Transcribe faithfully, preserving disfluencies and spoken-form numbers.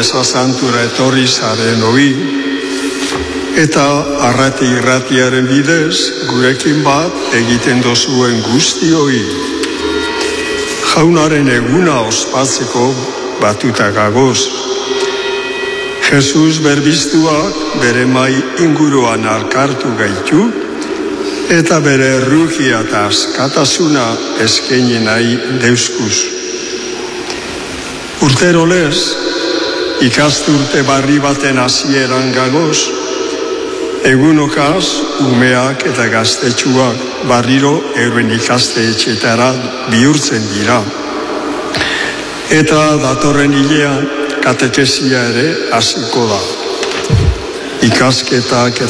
meza santura etorri zaren hoi, eta arrati irratiaren bidez gurekin bat egiten dozuen guztioi. Jaunaren eguna ospatzeko batuta gagoz. Jesus berbiztuak bere mai inguruan alkartu gaitu, eta bere errugia eta askatasuna eskaini nahi deuskuz. Urtero lez, ikasturte barri baten hasieran gagoz, egunokaz, umeak eta gaztetxuak barriro euren ikastetxetara bihurtzen dira. Eta datorren hilean katekesia ere hasiko da. Ikasketak